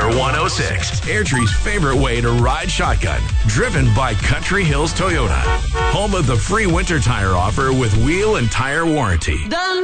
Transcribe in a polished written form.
106, Airtree's favorite way to ride shotgun. Driven by Country Hills Toyota. Home of the free winter tire offer with wheel and tire warranty.